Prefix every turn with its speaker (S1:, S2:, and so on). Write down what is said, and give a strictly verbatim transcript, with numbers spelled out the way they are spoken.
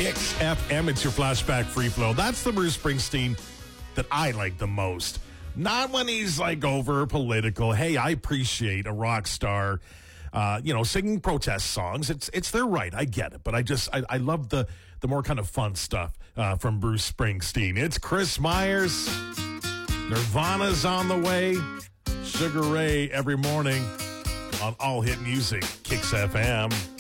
S1: Kicks F M. It's your flashback free flow. That's the Bruce Springsteen that I like the most. Not when he's like over political. Hey, I appreciate a rock star, uh, you know, singing protest songs. It's it's their right. I get it. But I just, I, I love the, the more kind of fun stuff uh, from Bruce Springsteen. It's Chris Myers. Nirvana's on the way. Sugar Ray every morning on All Hit Music, Kicks F M.